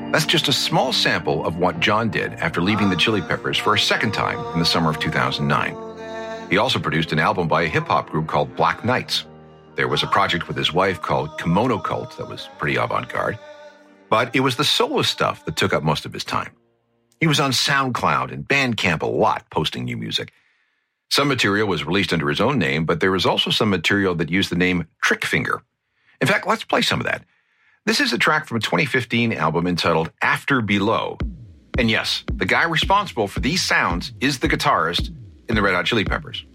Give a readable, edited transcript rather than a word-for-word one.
That's just a small sample of what John did after leaving the Chili Peppers for a second time in the summer of 2009. He also produced an album by a hip-hop group called Black Knights. There was a project with his wife called Kimono Cult that was pretty avant-garde. But it was the solo stuff that took up most of his time. He was on SoundCloud and Bandcamp a lot, posting new music. Some material was released under his own name, but there was also some material that used the name Trick Finger. In fact, let's play some of that. This is a track from a 2015 album entitled After Below. And yes, the guy responsible for these sounds is the guitarist in the Red Hot Chili Peppers.